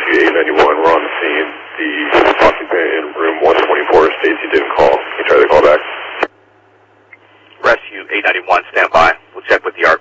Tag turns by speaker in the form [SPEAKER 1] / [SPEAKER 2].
[SPEAKER 1] Rescue 891, we're on the scene. The occupant in room 124 states he didn't call. Can you try to call back?
[SPEAKER 2] Rescue 891, stand by. We'll check with the